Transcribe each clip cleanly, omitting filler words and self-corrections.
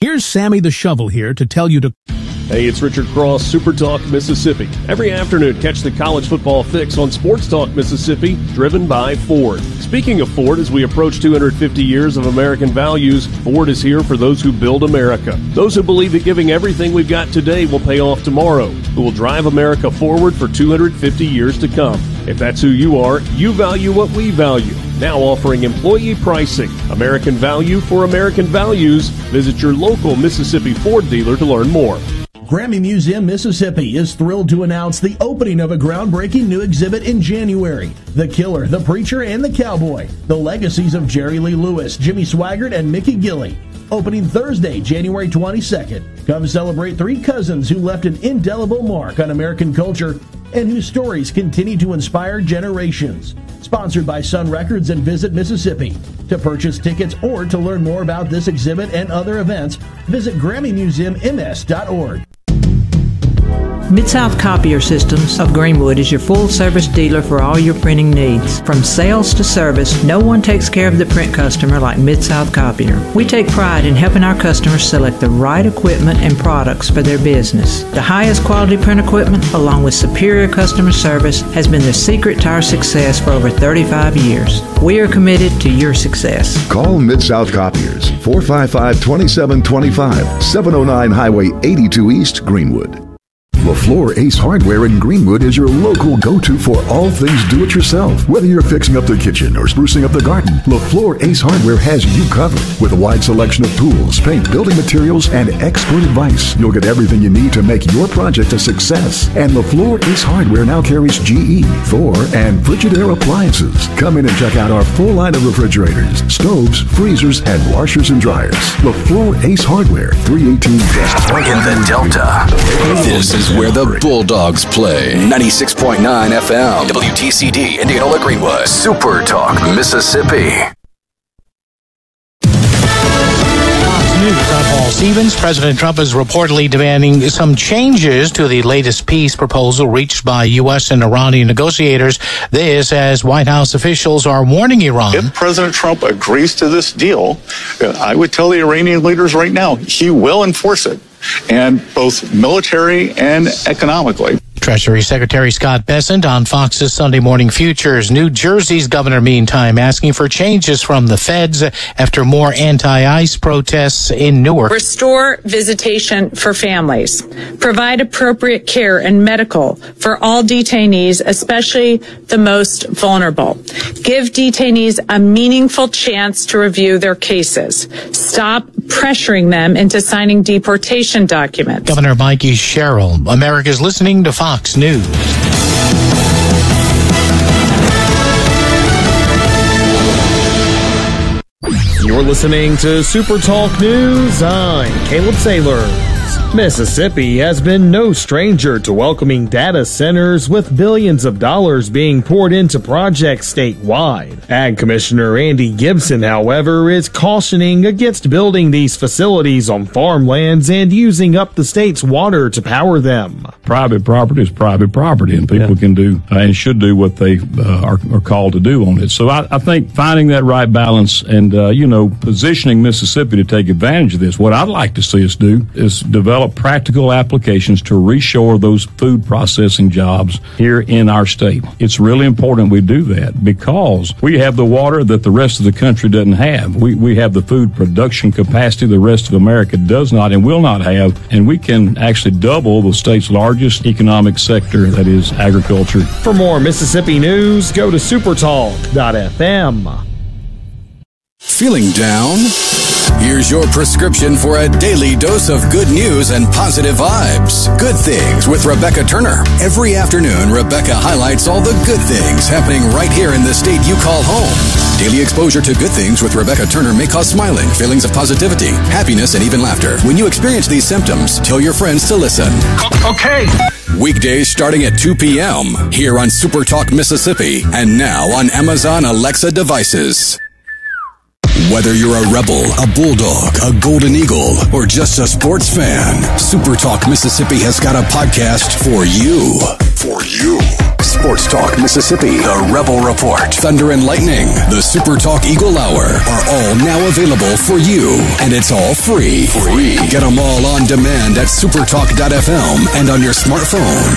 Here's Sammy the Shovel here to tell you to... Hey, it's Richard Cross, Super Talk Mississippi. Every afternoon, catch the college football fix on Sports Talk Mississippi, driven by Ford. Speaking of Ford, as we approach 250 years of American values, Ford is here for those who build America. Those who believe that giving everything we've got today will pay off tomorrow, who will drive America forward for 250 years to come. If that's who you are, you value what we value. Now offering employee pricing. American value for American values. Visit your local Mississippi Ford dealer to learn more. Grammy Museum Mississippi is thrilled to announce the opening of a groundbreaking new exhibit in January. The Killer, the Preacher, and the Cowboy. The legacies of Jerry Lee Lewis, Jimmy Swaggart, and Mickey Gilley. Opening Thursday, January 22nd. Come celebrate three cousins who left an indelible mark on American culture and whose stories continue to inspire generations. Sponsored by Sun Records and Visit Mississippi. To purchase tickets or to learn more about this exhibit and other events, visit GrammyMuseumMS.org. Mid-South Copier Systems of Greenwood is your full-service dealer for all your printing needs. From sales to service, no one takes care of the print customer like Mid-South Copier. We take pride in helping our customers select the right equipment and products for their business. The highest quality print equipment, along with superior customer service, has been the secret to our success for over 35 years. We are committed to your success. Call Mid-South Copiers, 455-2725, 709 Highway 82 East, Greenwood. LaFleur Ace Hardware in Greenwood is your local go-to for all things do-it-yourself. Whether you're fixing up the kitchen or sprucing up the garden, LaFleur Ace Hardware has you covered. With a wide selection of tools, paint, building materials, and expert advice, you'll get everything you need to make your project a success. And LaFleur Ace Hardware now carries GE, Thor, and Frigidaire appliances. Come in and check out our full line of refrigerators, stoves, freezers, and washers and dryers. LaFleur Ace Hardware, 318 West. In the Delta, this is where the Bulldogs play. 96.9 FM, WTCD, Indianola Greenwood, Super Talk, Mississippi. News. I'm Paul Stevens. President Trump is reportedly demanding some changes to the latest peace proposal reached by U.S. and Iranian negotiators. This as White House officials are warning Iran. If President Trump agrees to this deal, I would tell the Iranian leaders right now, he will enforce it, and both military and economically. Treasury Secretary Scott Bessent on Fox's Sunday Morning Futures. New Jersey's governor, meantime, asking for changes from the feds after more anti-ICE protests in Newark. Restore visitation for families. Provide appropriate care and medical for all detainees, especially the most vulnerable. Give detainees a meaningful chance to review their cases. Stop pressuring them into signing deportation documents. Governor Mikey Sherrill. America's listening to Fox News. You're listening to Super Talk News. I'm Caleb Saylor. Mississippi has been no stranger to welcoming data centers with billions of dollars being poured into projects statewide. Ag Commissioner Andy Gibson, however, is cautioning against building these facilities on farmlands and using up the state's water to power them. Private property is private property, and people can do and should do what they are called to do on it. So I think finding that right balance and, positioning Mississippi to take advantage of this, what I'd like to see us do is develop practical applications to reshore those food processing jobs here in our state. It's really important we do that because we have the water that the rest of the country doesn't have. We have the food production capacity the rest of America does not and will not have, and we can actually double the state's largest economic sector, that is agriculture. For more Mississippi news, go to supertalk.fm. Feeling down? Here's your prescription for a daily dose of good news and positive vibes. Good Things with Rebecca Turner. Every afternoon, Rebecca highlights all the good things happening right here in the state you call home. Daily exposure to Good Things with Rebecca Turner may cause smiling, feelings of positivity, happiness, and even laughter. When you experience these symptoms, tell your friends to listen. Okay. Weekdays starting at 2 p.m. here on Super Talk Mississippi and now on Amazon Alexa devices. Whether you're a Rebel, a Bulldog, a Golden Eagle, or just a sports fan, Super Talk Mississippi has got a podcast for you. For you. Sports Talk Mississippi, the Rebel Report, Thunder and Lightning, the Super Talk Eagle Hour are all now available for you, and it's all free. Get them all on demand at supertalk.fm and on your smartphone.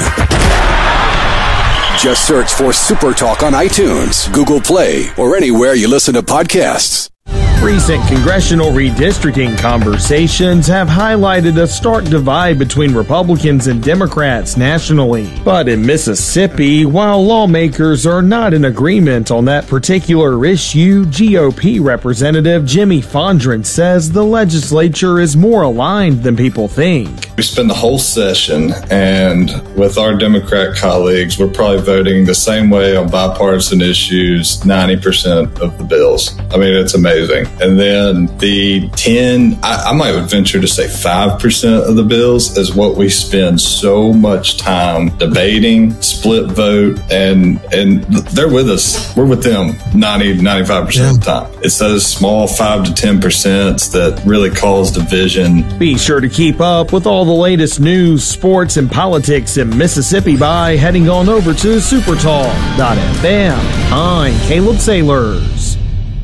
Just search for Super Talk on iTunes, Google Play, or anywhere you listen to podcasts. Recent congressional redistricting conversations have highlighted a stark divide between Republicans and Democrats nationally. But in Mississippi, while lawmakers are not in agreement on that particular issue, GOP Representative Jimmy Fondren says the legislature is more aligned than people think. We spend the whole session, and with our Democrat colleagues, we're probably voting the same way on bipartisan issues 90% of the bills. I mean, it's amazing. And then the 10, I might venture to say 5% of the bills is what we spend so much time debating, split vote, and they're with us. We're with them 95% of the time. It's those small 5 to 10% that really cause division. Be sure to keep up with all the latest news, sports, and politics in Mississippi by heading on over to supertalk.fm. I'm Caleb Sailors.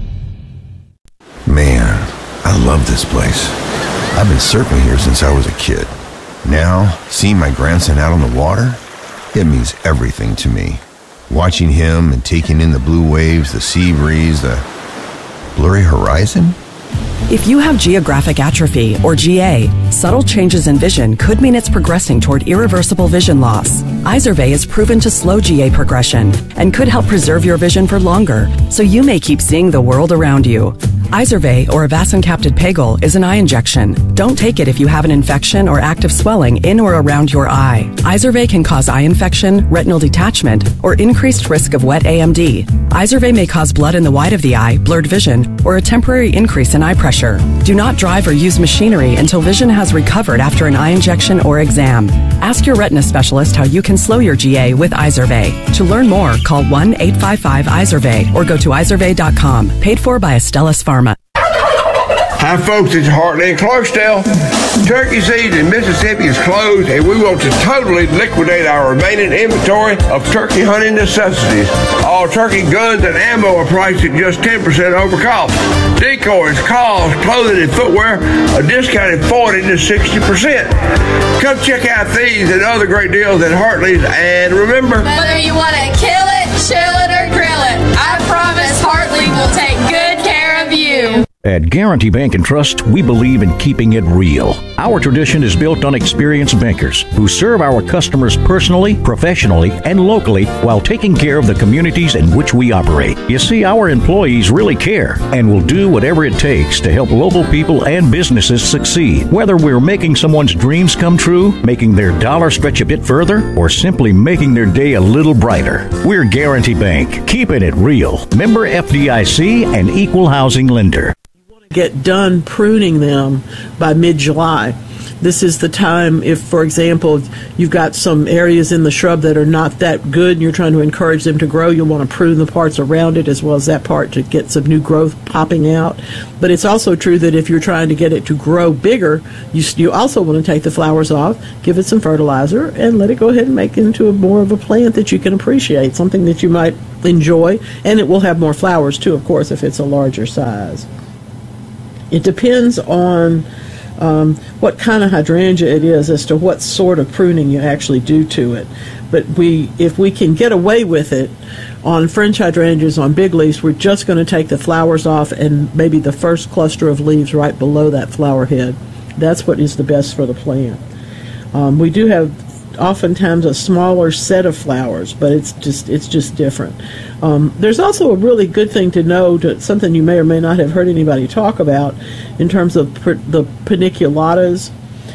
Man, I love this place. I've been surfing here since I was a kid. Now, seeing my grandson out on the water, it means everything to me. Watching him and taking in the blue waves, the sea breeze, the blurry horizon. If you have geographic atrophy, or GA, subtle changes in vision could mean it's progressing toward irreversible vision loss. Izervay is proven to slow GA progression and could help preserve your vision for longer, so you may keep seeing the world around you. Izervay, or avacincaptad pegol, is an eye injection. Don't take it if you have an infection or active swelling in or around your eye. Izervay can cause eye infection, retinal detachment, or increased risk of wet AMD. Izervay may cause blood in the white of the eye, blurred vision, or a temporary increase in eye pressure. Do not drive or use machinery until vision has recovered after an eye injection or exam. Ask your retina specialist how you can slow your GA with Izervay. To learn more, call 1-855-IZERVAY or go to izervay.com. Paid for by Astellas Pharma. Hi folks, it's Hartley in Clarksdale. Turkey season in Mississippi is closed, and we want to totally liquidate our remaining inventory of turkey hunting necessities. All turkey guns and ammo are priced at just 10% over cost. Decoys, calls, clothing, and footwear are discounted 40 to 60%. Come check out these and other great deals at Hartley's, and remember, whether you want to kill it, chill it, or grill it, I promise Hartley will take good care of you. At Guarantee Bank and Trust, we believe in keeping it real. Our tradition is built on experienced bankers who serve our customers personally, professionally, and locally while taking care of the communities in which we operate. You see, our employees really care and will do whatever it takes to help local people and businesses succeed. Whether we're making someone's dreams come true, making their dollar stretch a bit further, or simply making their day a little brighter. We're Guarantee Bank, keeping it real. Member FDIC and equal housing lender. Get done pruning them by mid-July. This is the time if, for example, you've got some areas in the shrub that are not that good and you're trying to encourage them to grow, you'll want to prune the parts around it as well as that part to get some new growth popping out. But it's also true that if you're trying to get it to grow bigger, you also want to take the flowers off, give it some fertilizer, and let it go ahead and make it into more of a plant that you can appreciate, something that you might enjoy, and it will have more flowers too, of course, if it's a larger size. It depends on what kind of hydrangea it is as to what sort of pruning you actually do to it. But if we can get away with it on French hydrangeas, on big leaves, we're just going to take the flowers off and maybe the first cluster of leaves right below that flower head. That's what is the best for the plant. We do have oftentimes a smaller set of flowers, but it's just different. There's also a really good thing to know, something you may or may not have heard anybody talk about in terms of the paniculatas.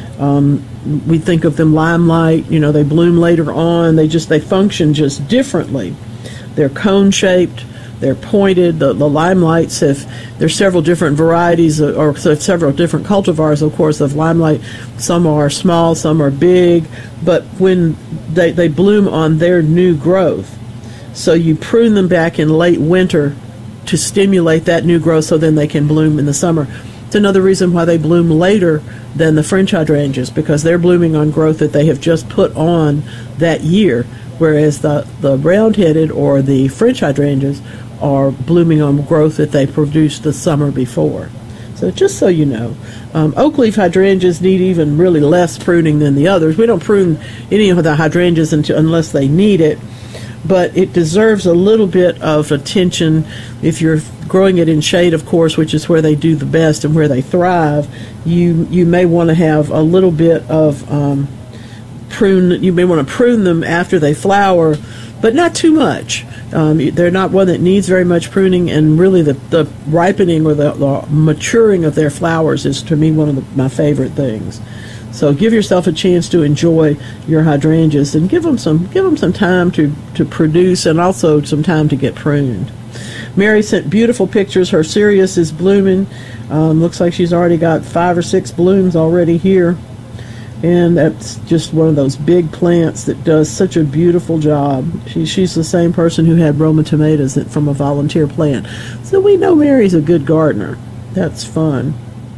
We think of them limelight, they bloom later on, they function just differently. They're cone-shaped, they're pointed. The limelights, there's several different varieties, or several different cultivars, of course, of limelight. Some are small, some are big, but when they bloom on their new growth. So you prune them back in late winter to stimulate that new growth so then they can bloom in the summer. It's another reason why they bloom later than the French hydrangeas, because they're blooming on growth that they have just put on that year, whereas the round-headed or the French hydrangeas are blooming on growth that they produced the summer before. So just so you know, oak leaf hydrangeas need even really less pruning than the others. We don't prune any of the hydrangeas unless they need it, but it deserves a little bit of attention. If you're growing it in shade, of course, which is where they do the best and where they thrive, you may want to have a little bit of prune. You may want to prune them after they flower, but not too much. They're not one that needs very much pruning, and really the ripening or the maturing of their flowers is, to me, one of my favorite things. So give yourself a chance to enjoy your hydrangeas and give them some time to produce, and also some time to get pruned. Mary sent beautiful pictures. Her cereus is blooming. Looks like she's already got 5 or 6 blooms already here. And that's just one of those big plants that does such a beautiful job. She's the same person who had Roma tomatoes from a volunteer plant. So we know Mary's a good gardener. That's fun.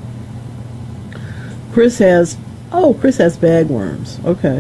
Chris has bagworms. Okay.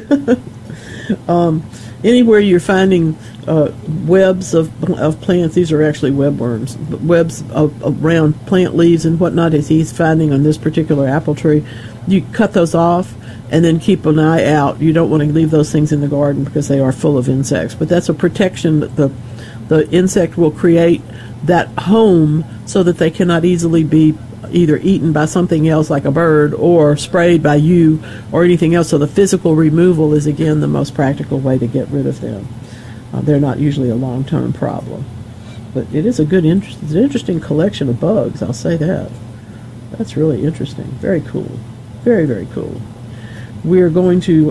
Anywhere you're finding webs of plants, these are actually webworms, but webs around plant leaves and whatnot, as he's finding on this particular apple tree, you cut those off and then keep an eye out. You don't want to leave those things in the garden because they are full of insects. But that's a protection that the insect will create that home so that they cannot easily be either eaten by something else like a bird or sprayed by you or anything else. So the physical removal is, again, the most practical way to get rid of them. They're not usually a long-term problem. But it is it's an interesting collection of bugs, I'll say that. That's really interesting. Very cool. Very, very cool. We're going to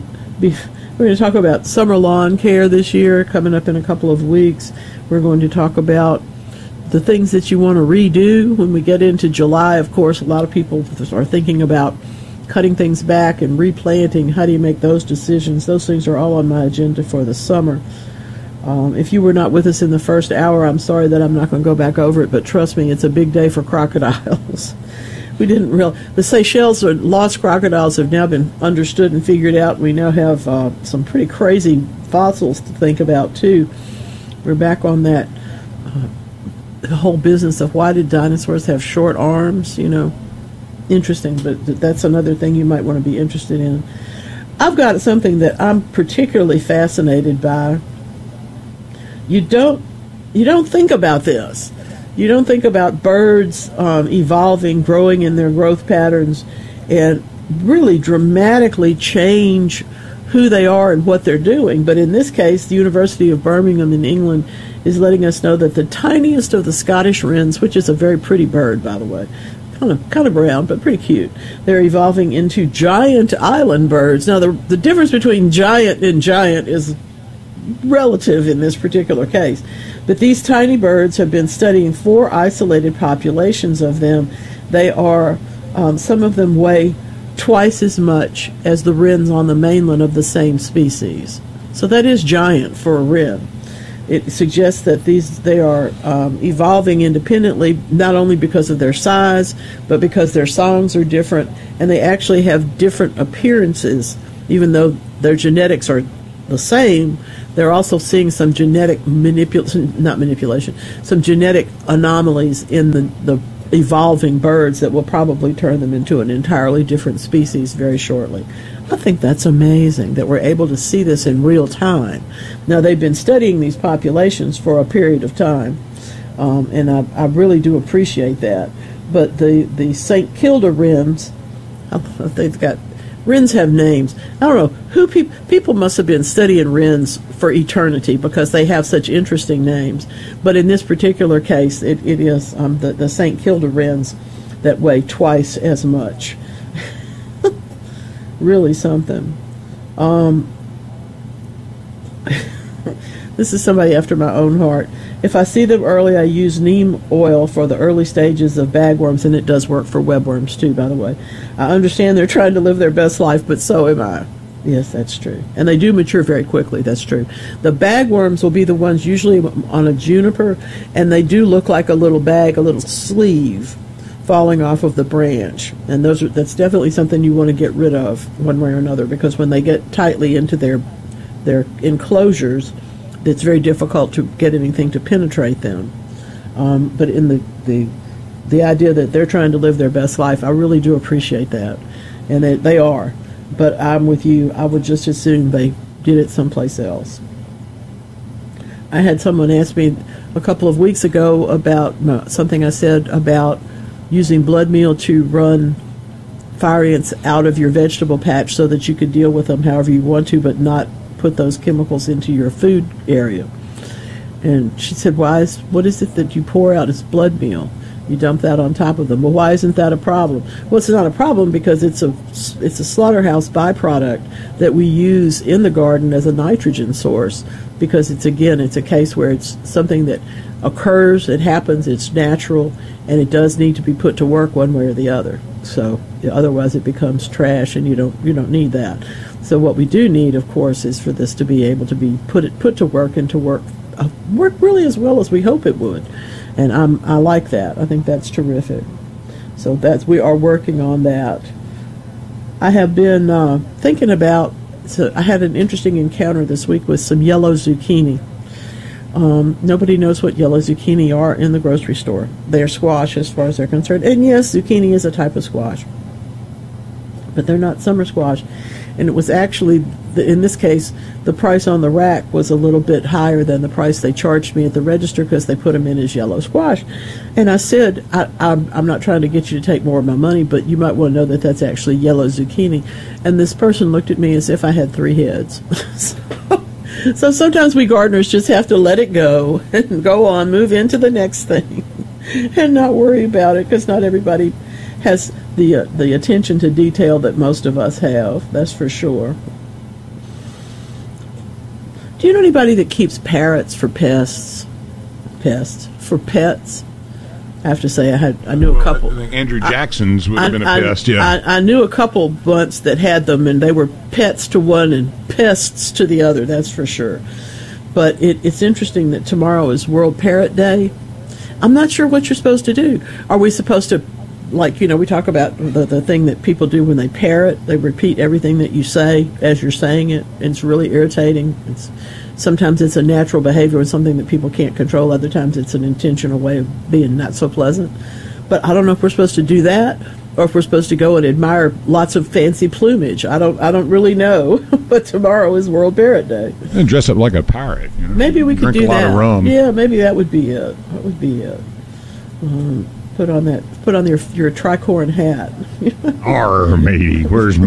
talk about summer lawn care this year, coming up in a couple of weeks. We're going to talk about the things that you want to redo. When we get into July, of course, a lot of people are thinking about cutting things back and replanting. How do you make those decisions? Those things are all on my agenda for the summer. If you were not with us in the first hour, I'm sorry that I'm not going to go back over it, but trust me, it's a big day for crocodiles. We didn't the Seychelles or lost crocodiles have now been understood and figured out. We now have some pretty crazy fossils to think about, too. We're back on that the whole business of why did dinosaurs have short arms, Interesting, but that's another thing you might want to be interested in. I've got something that I'm particularly fascinated by. You don't think about this. You don't think about birds evolving, growing in their growth patterns, and really dramatically change who they are and what they're doing. But in this case, the University of Birmingham in England is letting us know that the tiniest of the Scottish wrens, which is a very pretty bird, by the way, kind of brown, but pretty cute, they're evolving into giant island birds. Now, the difference between giant and giant is relative in this particular case. But these tiny birds have been studying 4 isolated populations of them. They are, some of them weigh twice as much as the wrens on the mainland of the same species. So that is giant for a wren. It suggests that they are evolving independently, not only because of their size, but because their songs are different, and they actually have different appearances. Even though their genetics are the same, they're also seeing some genetic some genetic anomalies in the evolving birds that will probably turn them into an entirely different species very shortly. I think that's amazing that we're able to see this in real time. Now, they've been studying these populations for a period of time, and I really do appreciate that. But the St. Kilda wrens, they've got, wrens have names. I don't know who people must have been studying wrens for eternity because they have such interesting names. But in this particular case, it is the St. Kilda wrens that weigh twice as much. Really something. This is somebody after my own heart. If I see them early, I use neem oil for the early stages of bagworms, and it does work for webworms too, by the way. I understand they're trying to live their best life, but so am I. Yes, that's true. And they do mature very quickly, that's true. The bagworms will be the ones usually on a juniper, and they do look like a little bag, a little sleeve falling off of the branch. And that's definitely something you want to get rid of one way or another, because when they get tightly into their they're enclosures that's very difficult to get anything to penetrate them. But in the idea that they're trying to live their best life, I really do appreciate that, and they are. But I'm with you. I would just as soon they did it someplace else. I had someone ask me a couple of weeks ago about something I said about using blood meal to run fire ants out of your vegetable patch so that you could deal with them however you want to, but not put those chemicals into your food area. And she said, what is it that you pour out as blood meal? You dump that on top of them. Well, why isn't that a problem? Well, it's not a problem because it's a slaughterhouse byproduct that we use in the garden as a nitrogen source, because it's a case where it's something that occurs, it happens, it's natural, and it does need to be put to work one way or the other. So otherwise it becomes trash, and you don't need that. So what we do need, of course, is for this to be able to be put to work, and to work really as well as we hope it would. And I like that. I think that's terrific. So we are working on that. I have been thinking about. So I had an interesting encounter this week with some yellow zucchini. Nobody knows what yellow zucchini are in the grocery store. They are squash as far as they're concerned. And yes, zucchini is a type of squash, but they're not summer squash. And it was actually, in this case, the price on the rack was a little bit higher than the price they charged me at the register because they put them in as yellow squash. And I said, I'm not trying to get you to take more of my money, but you might want to know that that's actually yellow zucchini. And this person looked at me as if I had 3 heads. So sometimes we gardeners just have to let it go and go on, move into the next thing, and not worry about it, because not everybody has the attention to detail that most of us have. That's for sure. Do you know anybody that keeps parrots for pets? For pets? I have to say I knew a couple. I think Andrew Jackson's would have been a pest, yeah. I knew a couple bunts that had them, and they were pets to one and pests to the other, that's for sure. But it's interesting that tomorrow is World Parrot Day. I'm not sure what you're supposed to do. Are we supposed to, we talk about the thing that people do when they parrot. They repeat everything that you say as you're saying it. It's really irritating. Sometimes it's a natural behavior and something that people can't control. Other times it's an intentional way of being not so pleasant. But I don't know if we're supposed to do that, or if we're supposed to go and admire lots of fancy plumage. I don't really know. But tomorrow is World Parrot Day. And dress up like a pirate. Maybe we could do that. Drink a lot of rum. Yeah, maybe that would be it. That would be it. Put on your tricorn hat. Arr, matey, where's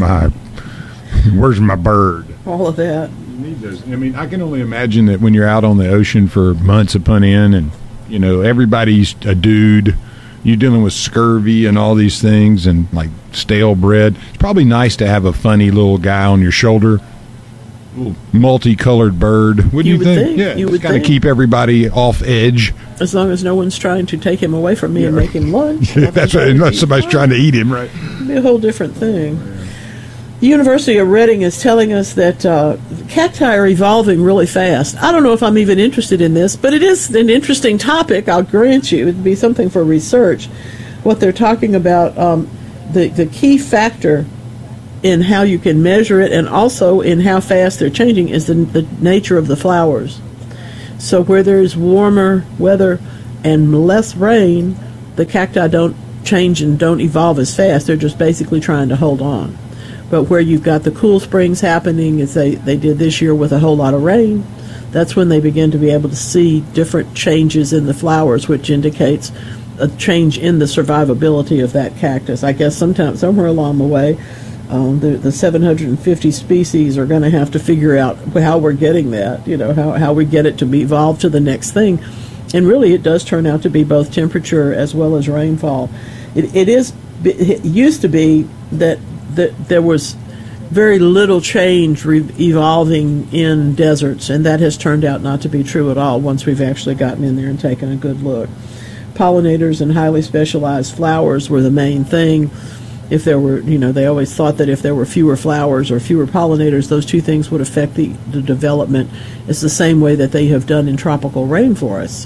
my bird? All of that. I can only imagine that when you're out on the ocean for months upon end, and everybody's a dude, you're dealing with scurvy and all these things, and like stale bread. It's probably nice to have a funny little guy on your shoulder, little multicolored bird. What do you think? Yeah, you would kind of keep everybody off edge. As long as no one's trying to take him away from me and make him lunch. That's right, unless somebody's trying to eat him, right? It'd be a whole different thing. The University of Reading is telling us that cacti are evolving really fast. I don't know if I'm even interested in this, but it is an interesting topic, I'll grant you. It would be something for research. What they're talking about, the key factor in how you can measure it and also in how fast they're changing is the nature of the flowers. So where there's warmer weather and less rain, the cacti don't change and don't evolve as fast. They're just basically trying to hold on. But where you've got the cool springs happening, as they did this year with a whole lot of rain, that's when they begin to be able to see different changes in the flowers, which indicates a change in the survivability of that cactus. I guess somewhere along the way, the 750 species are going to have to figure out how we're getting that, how we get it to be evolved to the next thing. And really, it does turn out to be both temperature as well as rainfall. It used to be that there was very little change evolving in deserts, and that has turned out not to be true at all once we've actually gotten in there and taken a good look. Pollinators and highly specialized flowers were the main thing. If there were, they always thought that if there were fewer flowers or fewer pollinators, those two things would affect the development. It's the same way that they have done in tropical rainforests.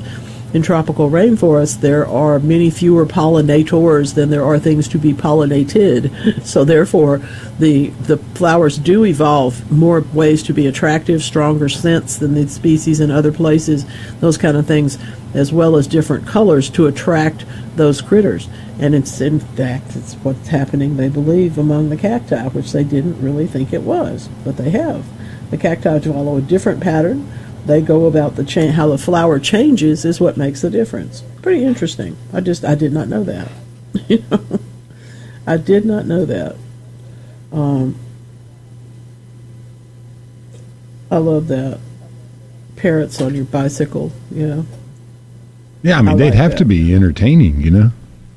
in tropical rainforests, there are many fewer pollinators than there are things to be pollinated. So therefore, the flowers do evolve more ways to be attractive, stronger scents than the species in other places, those kind of things, as well as different colors to attract those critters. And it's, in fact, it's what's happening, they believe, among the cacti, which they didn't really think it was, but they have. The cacti follow a different pattern. They go about how the flower changes is what makes the difference. Pretty interesting. I did not know that. I did not know that. I love that. Parrots on your bicycle, Yeah, I mean, they'd have to be entertaining,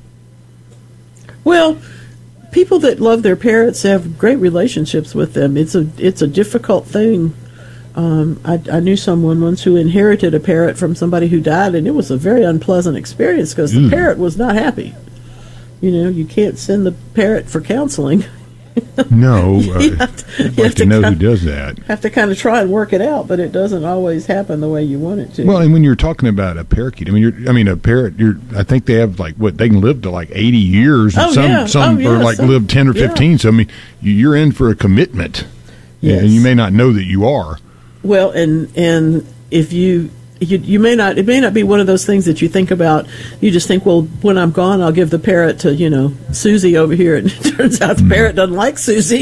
Well, people that love their parrots have great relationships with them. It's a difficult thing. I knew someone once who inherited a parrot from somebody who died, and it was a very unpleasant experience because the parrot was not happy. You can't send the parrot for counseling. No, I'd like to know who does that. Have to kind of try and work it out, but it doesn't always happen the way you want it to. Well, and when you're talking about a parakeet, a parrot. I think they have they can live to like 80 years, and some live 10 or 15. So I mean, you're in for a commitment, and you may not know that you are. Well, and if you may not, it may not be one of those things that you think about. You just think, well, when I'm gone, I'll give the parrot to, Susie over here. And it turns out the parrot doesn't like Susie.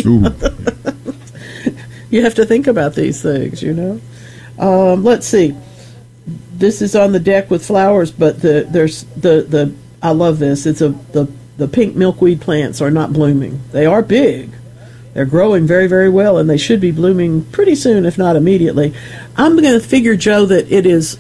You have to think about these things, Let's see. This is on the deck with flowers, but there's the I love this. It's the pink milkweed plants are not blooming. They are big. They're growing very, very well, and they should be blooming pretty soon, if not immediately. I'm going to figure, Joe, that it is,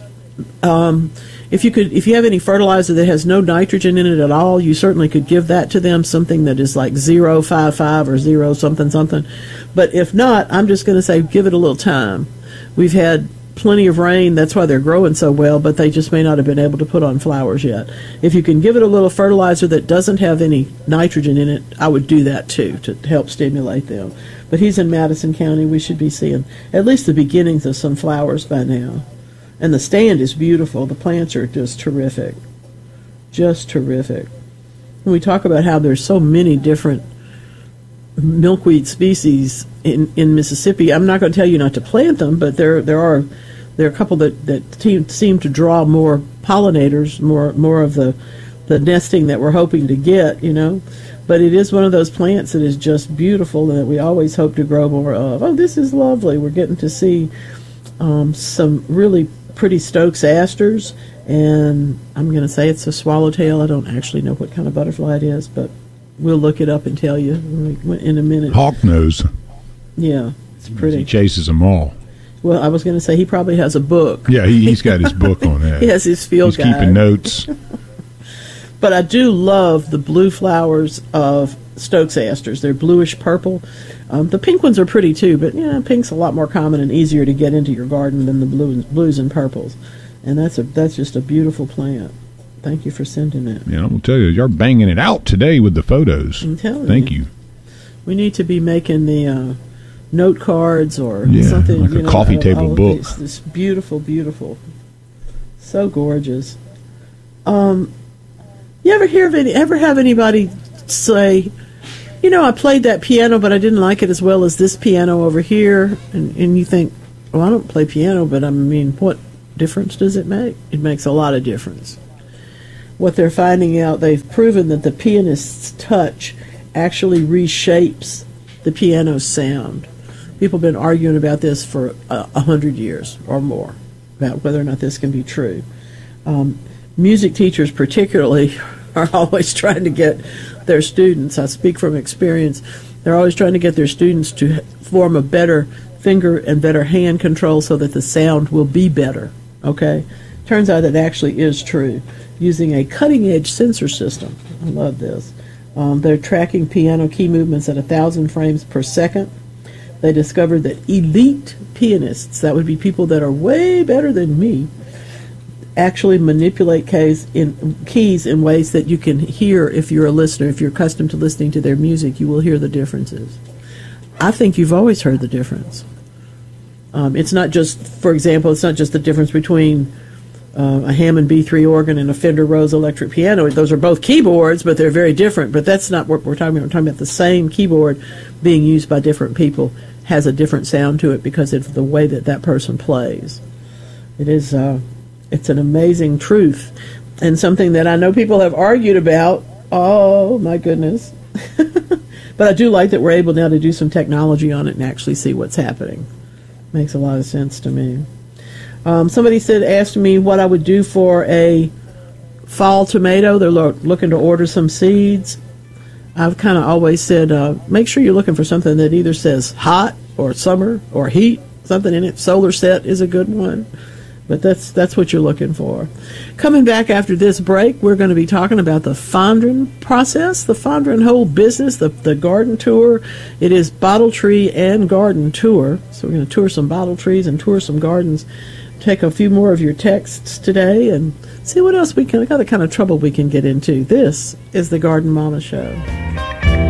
if you have any fertilizer that has no nitrogen in it at all, you certainly could give that to them, something that is like 0.55 or 0 something. But if not, I'm just going to say give it a little time. We've had plenty of rain, that's why they're growing so well, but they just may not have been able to put on flowers yet. If you can give it a little fertilizer that doesn't have any nitrogen in it, I would do that too to help stimulate them. But he's in Madison County. We should be seeing at least the beginnings of some flowers by now. And the stand is beautiful. The plants are just terrific. Just terrific. When we talk about how there's so many different milkweed species in Mississippi, I'm not going to tell you not to plant them, but there are a couple that seem to draw more pollinators, more of the nesting that we're hoping to get, But it is one of those plants that is just beautiful and that we always hope to grow more of. Oh, this is lovely. We're getting to see some really pretty Stokes asters, and I'm going to say it's a swallowtail. I don't actually know what kind of butterfly it is, but we'll look it up and tell you in a minute. Hawknose. Yeah, it's pretty. He chases them all. Well, I was going to say he probably has a book. Yeah, he's got his book on that. He has his field guide. He's keeping notes. But I do love the blue flowers of Stokes asters. They're bluish purple. The pink ones are pretty too, but pink's a lot more common and easier to get into your garden than the blues and purples. And that's just a beautiful plant. Thank you for sending it. Yeah, I'm going to tell you, you're banging it out today with the photos. I'm telling you. Thank you. We need to be making the note cards or something. Like a coffee table book. This beautiful, beautiful. So gorgeous. You ever have anybody say, I played that piano, but I didn't like it as well as this piano over here, and you think, well, I don't play piano, but what difference does it make? It makes a lot of difference. What they're finding out, they've proven that the pianist's touch actually reshapes the piano's sound. People have been arguing about this for 100 years or more, about whether or not this can be true. Music teachers particularly are always trying to get their students, I speak from experience, they're always trying to get their students to form a better finger and better hand control so that the sound will be better, okay? Turns out it actually is true, using a cutting-edge sensor system. I love this. They're tracking piano key movements at 1,000 frames per second. They discovered that elite pianists, that would be people that are way better than me, actually manipulate keys in ways that you can hear if you're a listener. If you're accustomed to listening to their music, you will hear the differences. I think you've always heard the difference. It's not just, for example, it's not just the difference between a Hammond B3 organ and a Fender Rose electric piano. Those are both keyboards, but they're very different. But that's not what we're talking about. We're talking about the same keyboard being used by different people has a different sound to it because of the way that that person plays. It is, it's an amazing truth, and something that I know people have argued about. Oh, my goodness. But I do like that we're able now to do some technology on it and actually see what's happening. Makes a lot of sense to me. Somebody asked me what I would do for a fall tomato. They're looking to order some seeds. I've kind of always said, make sure you're looking for something that either says hot or summer or heat, something in it. Solar set is a good one. But that's what you're looking for. Coming back after this break, we're going to be talking about the Fondren process, the Fondren whole business, the garden tour. It is bottle tree and garden tour. So we're going to tour some bottle trees and tour some gardens. Take a few more of your texts today and see what else we can, what kind of trouble we can get into. This is the Garden Mama Show.